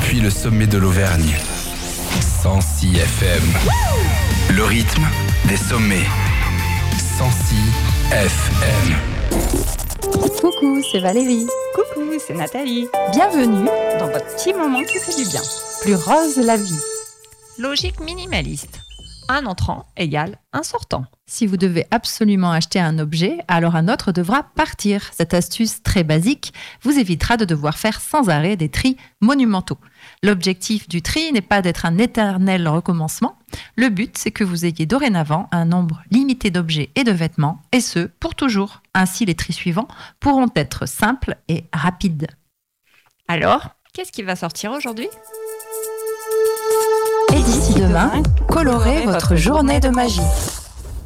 depuis le sommet de l'Auvergne. 106 FM. Le rythme des sommets. 106 FM. Coucou, c'est Valérie. Coucou, c'est Nathalie. Bienvenue Dans votre petit moment qui fait du bien. Plus rose la vie. Logique minimaliste. Un entrant égale un sortant. Si vous devez absolument acheter un objet, alors un autre devra partir. Cette astuce très basique vous évitera de devoir faire sans arrêt des tris monumentaux. L'objectif du tri n'est pas d'être un éternel recommencement. Le but, c'est que vous ayez dorénavant un nombre limité d'objets et de vêtements, et ce, pour toujours. Ainsi, les tris suivants pourront être simples et rapides. Alors, qu'est-ce qui va sortir aujourd'hui ? Et d'ici demain, colorez votre journée de magie.